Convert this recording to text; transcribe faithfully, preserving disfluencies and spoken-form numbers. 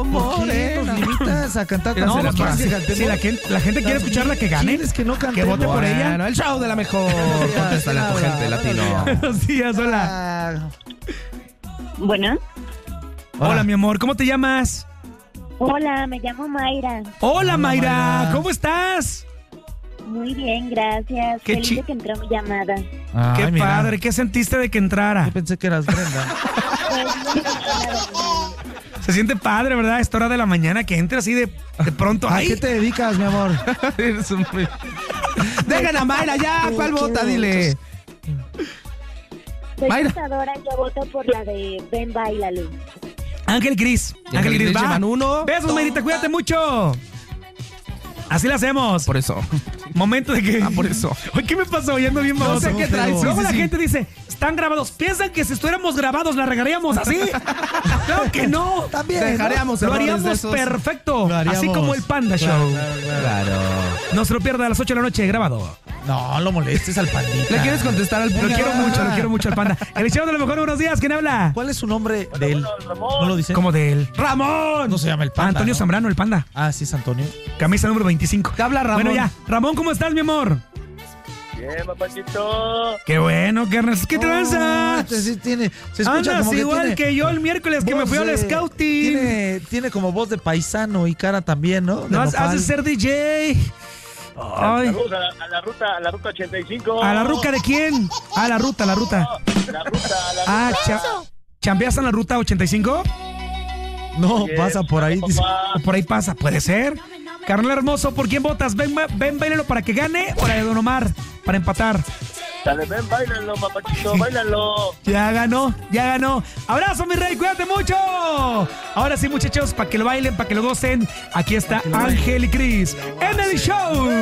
¿Por qué nos limitas a cantar No, canciones? pues, si, Cantemos. si la, gente, la gente quiere escucharla, que gane. ¿Quieres que no Que cantemos? vote por ella. Bueno, el show de la mejor. Contéstale a tu Habla, gente, habla, latino. habla. Buenos días, hola. Ah, Bueno, Hola, mi amor, ¿cómo te llamas? hola, me llamo Mayra. Hola, Mayra, Mayra. ¿cómo estás? Muy bien, gracias. Qué Feliz chi- de que entró mi llamada. ay, Qué mira, padre, ¿qué sentiste de que entrara? Yo pensé que eras Brenda. Pues, muy emocionada. Se siente padre, ¿verdad? Esta hora de la mañana que entre así de, de pronto. ¿A ¡Ay! qué te dedicas, mi amor? Dejen a Mayra ya. ¿Cuál vota? Dile. Soy Mayra. cantadora, yo voto por la de Ven, Báilalo. Ángel Cris. Y Ángel Cris, va. llevan uno. Besos, Mayrita, cuídate mucho. Así lo hacemos. Por eso. Momento de que. Ah, por eso. Oye, ¿qué me pasó? Ya ando bien No baboso. sé qué traes. Luego Sí, sí, la sí. gente dice, están grabados. ¿Piensan que si estuviéramos grabados la regaríamos así? Claro que no. También, Dejaríamos Lo errores de haríamos esos. perfecto. Lo haríamos. Así como el Panda Claro, Show. claro, claro. Claro. No se lo pierda a las ocho de la noche grabado. No, lo molestes al pandita. ¿Le quieres contestar al Lo punto? quiero mucho, lo quiero mucho al Panda. El show de lo mejor, buenos días. ¿Quién habla? ¿Cuál es su nombre de él? ¿No lo dice? ¿Cómo de él? ¡Ramón! No se llama el Panda, Antonio ¿no? Zambrano, el Panda. Ah, sí, es Antonio. Camisa número veinticinco. Te habla Ramón. Bueno, ya. Ramón, ¿cómo estás, mi amor? Bien, papachito. Qué bueno, carnal. ¿Qué tranza? Oh, este sí tiene, se escucha Andas como que igual tiene que yo el miércoles que me voz fui al de- scouting. Tiene, tiene como voz de paisano y cara también, ¿no? De No, has, has nopal. de ser D J. Ay. Saludos a la, a la ruta, a la ruta ochenta y cinco. ¿A la ruca de quién? A la ruta, la ruta. La ruta, la Ah, ruta. cha ¿chambeas en la ruta ochenta y cinco? No, Oye, pasa por ahí. dice. papá. ¿O por ahí pasa? Puede ser. Carnal hermoso, ¿por quién votas? ¿Ven, ven, bailalo para que gane o la de Don Omar para empatar? Dale, ven, báilalo, papachito, báilalo. Ya ganó, ya ganó. Abrazo, mi rey, cuídate mucho. Ahora sí, muchachos, para que lo bailen, para que lo gocen. Aquí está Ángel y Cris en el show.